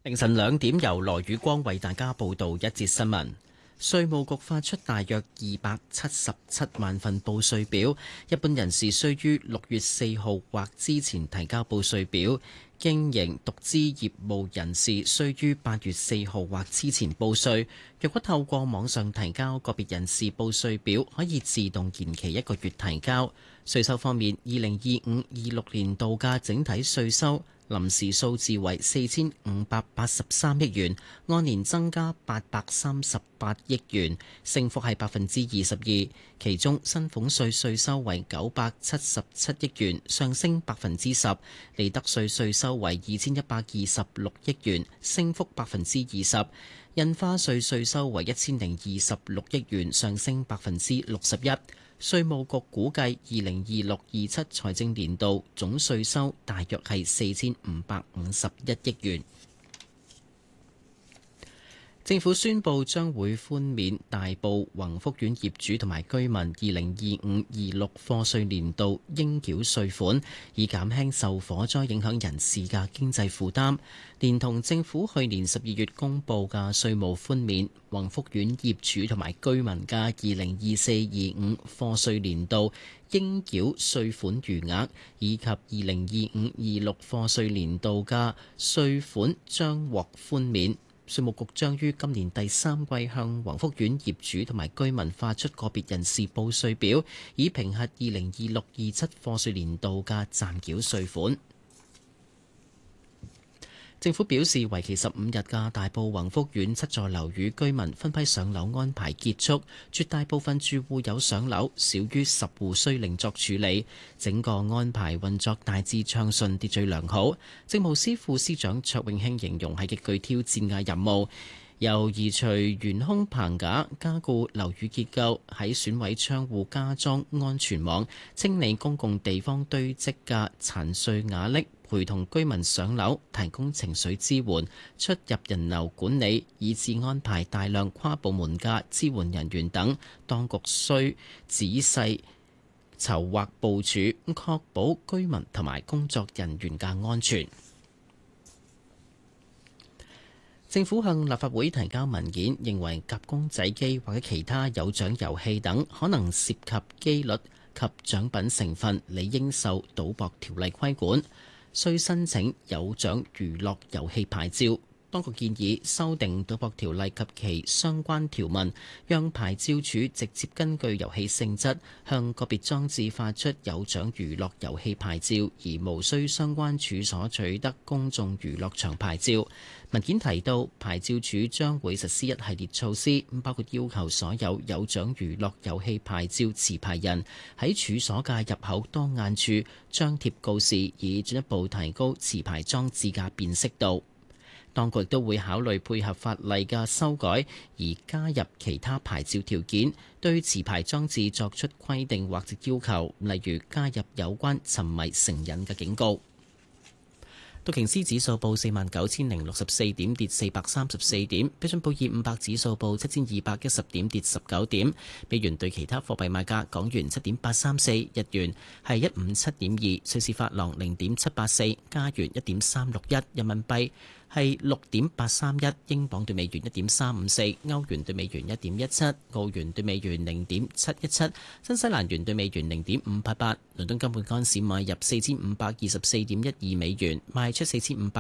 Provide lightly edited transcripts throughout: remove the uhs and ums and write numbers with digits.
凌晨2點，由羅宇光為大家報道一節新聞。稅務局發出大約277萬份報稅表，一般人士需於6月4號或之前提交報稅表，經營獨資業務人士需於8月4號或之前報稅。若果透過網上提交個別人士報稅表，可以自動延期1個月提交。稅收方面，2025-26年度嘅整體稅收臨時數字為4583億元，按年增加838億元，升幅係22%。其中薪俸稅稅收為977億元，上升10%；利得稅稅收為2126億元，升幅20%；印花稅稅收為1026億元，上升61%。稅務局估計2026-27財政年度總稅收大約係4551億元。政府宣布將會寬免大埔宏福苑業主同埋居民2025-26課稅年度應繳稅款，以減輕受火災影響人士嘅經濟負擔。連同政府去年12月公布嘅稅務寬免，宏福苑業主同埋居民嘅2024-25課稅年度應繳稅款餘額，以及2025-26課稅年度嘅稅款將獲寬免。稅務局將於今年第3季向宏福苑業主同埋居民發出個別人士報稅表，以評核2026-27課稅年度嘅暫繳稅款。政府表示，為期15日嘅大埔宏福苑7座樓宇居民分批上樓安排結束，絕大部分住戶有上樓，少於10戶需另作處理。整個安排運作大致暢順，秩序良好。政務司副司長卓永興形容係極具挑戰嘅任務，由移除懸空棚架、加固樓宇結構、喺損毀窗戶加裝安全網、清理公共地方堆積嘅殘碎瓦礫，陪同居民上樓，提供情緒支援、出入人流管理，以至安排大量跨部門嘅支援人員等，當局需仔細籌劃部署，確保居民同埋工作人員嘅安全。政府向立法會提交文件，認為夾公仔機或者其他有獎遊戲等可能涉及機率及獎品成分，理應受賭博條例規管，需申請有獎娛樂遊戲牌照。當局建議修訂賭博條例及其相關條文，讓牌照處直接根據遊戲性質向個別裝置發出有獎娛樂遊戲牌照，而無需相關處所取得公眾娛樂場牌照。文件提到，牌照處將會實施一系列措施，包括要求所有有獎娛樂遊戲牌照持牌人喺處所嘅入口當眼處張貼告示，以進一步提高持牌裝置嘅辨識度。當局亦都會考慮配合法例嘅修改，而加入其他牌照條件，對持牌裝置作出規定或者要求，例如加入有關沉迷成癮嘅警告。道瓊斯指數報49,064點，跌434點；標準普爾500指數報7,210點，跌19點。美元對其他貨幣賣價：港元7.834，日元係157.2，瑞士法郎0.784，加元1.361，人民幣係6.831，英鎊對美元1.354，歐元對美元1.17，澳元對美元0.717，新西蘭元對美元0.588。倫敦金每盎司買入4524.12美元，賣出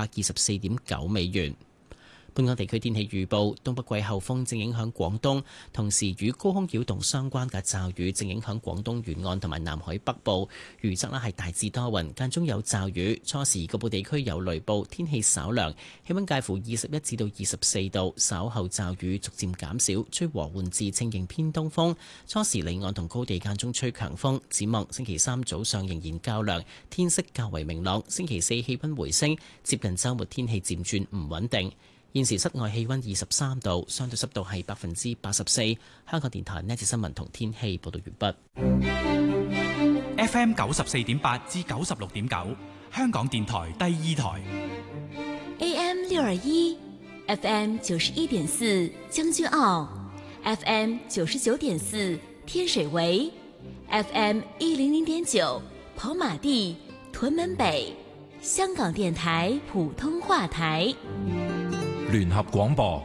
4524.9美元。本港地區天氣預報：東北季候風正影響廣東，同時與高空擾動相關嘅驟雨正影響廣東沿岸同埋南海北部。預測係大致多雲，間中有驟雨，初時局部地區有雷暴，天氣稍涼，氣溫介乎21至到24度。稍後驟雨逐漸減少，吹和緩至清勁偏東風。初時離岸同高地間中吹強風。展望星期三早上仍然較涼，天色較為明朗。星期四氣溫回升，接近週末天氣漸轉唔穩定。現時室外氣溫23度，相對濕度係84%。香港電台呢節新聞同天氣報道完畢。FM 94.8至96.9，香港電台第2台。 AM 621 FM 91.4將軍澳 FM 99.4天水圍 FM 100.9跑馬地屯門北，香港電台普通話台。 聯合廣播。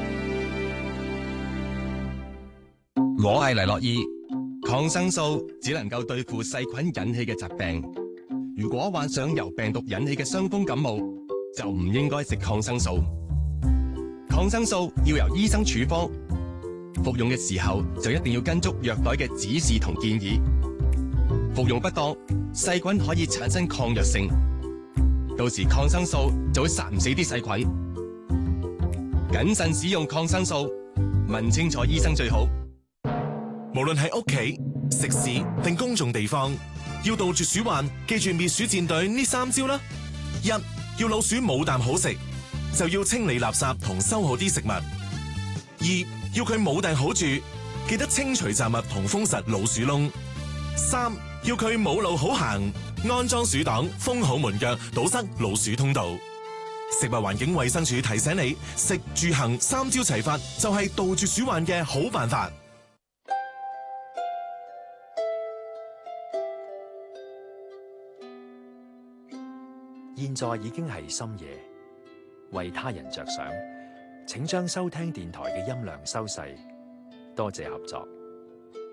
我係黎諾懿。抗生素只能夠對付細菌引起嘅疾病。如果患上由病毒引起嘅傷風感冒，就唔應該食抗生素。抗生素要由醫生處方，服用嘅時候就一定要跟足藥袋嘅指示同建議。服用不當，細菌可以產生抗藥性，到時抗生素就會殺唔死啲細菌。謹慎使用抗生素，問清楚醫生最好。 無論喺屋企、食肆定公眾地方，要杜絕鼠患，記住滅鼠戰隊呢3招啦。1. 要老鼠冇啖好食，就要清理垃圾同收好啲食物。2. 要佢冇埞好住，記得清除雜物同封實老鼠窿。3. 要佢冇路好行，安裝鼠擋，封好門腳，堵塞老鼠通道。食物環境衛生署提醒你，食住行3招齊發，就係杜絕鼠患嘅好辦法。 現在已經係深夜，為他人着想，請將收聽電台嘅音量收細，多謝合作。